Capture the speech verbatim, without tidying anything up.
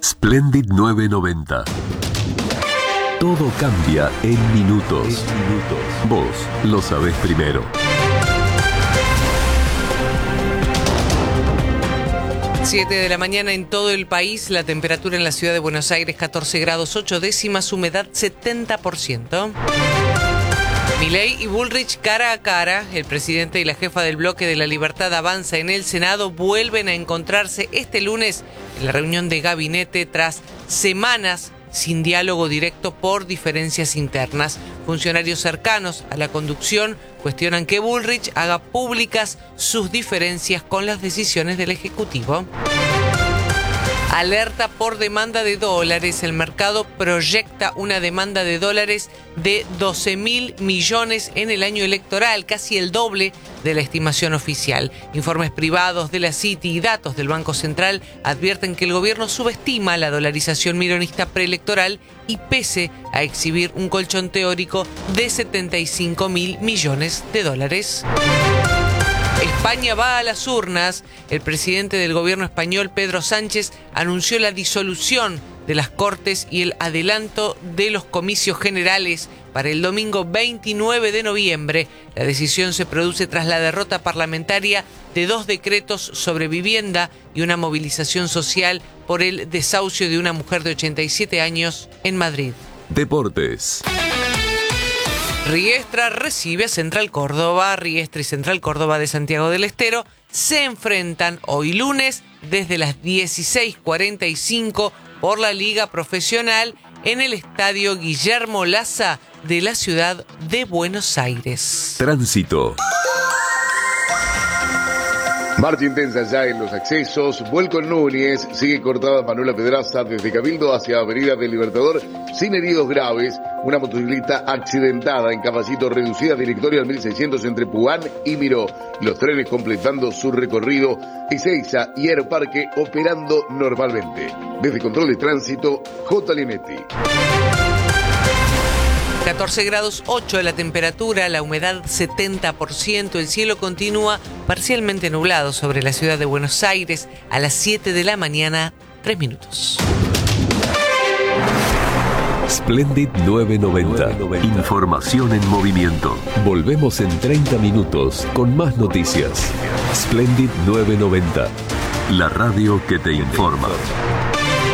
Splendid nueve noventa. Todo cambia en minutos. En minutos. Vos lo sabés primero. siete de la mañana en todo el país, la temperatura en la ciudad de Buenos Aires catorce grados ocho décimas, humedad setenta por ciento. Milei y Bullrich cara a cara. El presidente y la jefa del bloque de la Libertad Avanza en el Senado vuelven a encontrarse este lunes en la reunión de gabinete tras semanas sin diálogo directo por diferencias internas. Funcionarios cercanos a la conducción cuestionan que Bullrich haga públicas sus diferencias con las decisiones del Ejecutivo. Alerta por demanda de dólares. El mercado proyecta una demanda de dólares de doce mil millones en el año electoral, casi el doble de la estimación oficial. Informes privados de la Citi y datos del Banco Central advierten que el gobierno subestima la dolarización mironista preelectoral y pese a exhibir un colchón teórico de setenta y cinco mil millones de dólares. España va a las urnas. El presidente del gobierno español, Pedro Sánchez, anunció la disolución de las Cortes y el adelanto de los comicios generales para el domingo veintinueve de noviembre. La decisión se produce tras la derrota parlamentaria de dos decretos sobre vivienda y una movilización social por el desahucio de una mujer de ochenta y siete años en Madrid. Deportes. Riestra recibe a Central Córdoba. Riestra y Central Córdoba de Santiago del Estero se enfrentan hoy lunes desde las dieciséis cuarenta y cinco por la Liga Profesional en el Estadio Guillermo Laza de la ciudad de Buenos Aires. Tránsito. Marcha intensa ya en los accesos. Vuelco en Núñez. Sigue cortada Manuela Pedraza desde Cabildo hacia Avenida del Libertador sin heridos graves. Una motocicleta accidentada en Caballito reducida directorio al mil seiscientos entre Puan y Miró. Los trenes completando su recorrido. Ezeiza y Aeroparque operando normalmente. Desde Control de Tránsito, J. Linetti. catorce grados ocho la temperatura, la humedad setenta por ciento, el cielo continúa parcialmente nublado sobre la ciudad de Buenos Aires a las siete de la mañana, tres minutos. Splendid nueve noventa. Información en movimiento. Volvemos en treinta minutos con más noticias. Splendid nueve noventa. La radio que te informa.